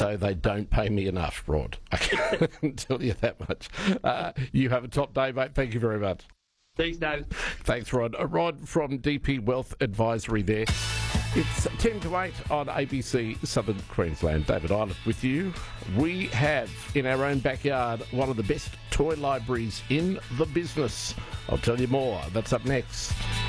so they don't pay me enough, Rod. I can tell you that much. You have a top day, mate. Thank you very much. Thanks, David. Thanks, Rod. Rod from DP Wealth Advisory there. It's 10 to 8 on ABC Southern Queensland. David Island with you. We have in our own backyard one of the best toy libraries in the business. I'll tell you more. That's up next.